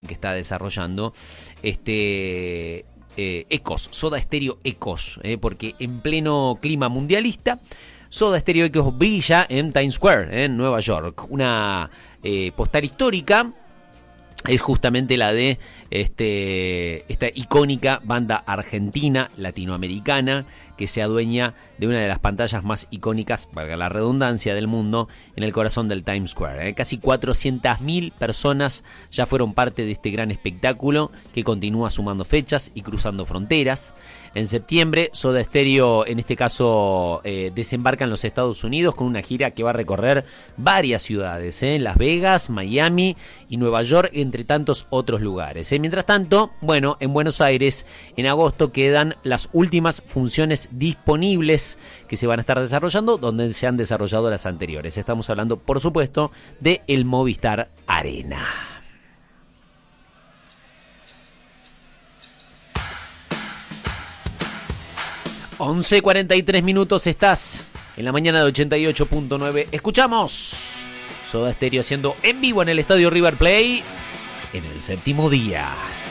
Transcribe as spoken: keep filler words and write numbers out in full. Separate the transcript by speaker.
Speaker 1: que está desarrollando este eh, Ecos, Soda Stereo Ecos, eh, porque en pleno clima mundialista, Soda Stereo Ecos brilla en Times Square, en Nueva York. Una eh, postal histórica es justamente la de este, esta icónica banda argentina, latinoamericana, que se adueña de una de las pantallas más icónicas, valga la redundancia, del mundo, en el corazón del Times Square. ¿eh? Casi cuatrocientas mil personas ya fueron parte de este gran espectáculo que continúa sumando fechas y cruzando fronteras. En septiembre, Soda Stereo, en este caso, eh, desembarca en los Estados Unidos con una gira que va a recorrer varias ciudades, ¿eh? Las Vegas, Miami y Nueva York, entre tantos otros lugares. ¿eh? Mientras tanto, bueno, en Buenos Aires, en agosto quedan las últimas funciones disponibles que se van a estar desarrollando, donde se han desarrollado las anteriores. Estamos hablando, por supuesto, de el Movistar Arena. once cuarenta y tres minutos, estás en la mañana de ochenta y ocho punto nueve. Escuchamos Soda Stereo haciendo en vivo en el estadio River Plate en el séptimo día.